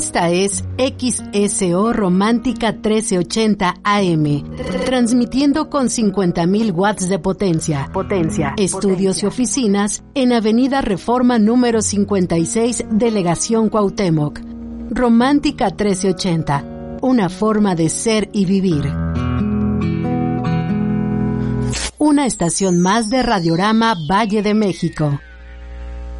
Esta es XSO Romántica 1380 AM, transmitiendo con 50.000 watts de potencia. Estudios y oficinas en Avenida Reforma número 56, Delegación Cuauhtémoc. Romántica 1380, una forma de ser y vivir. Una estación más de Radiorama Valle de México.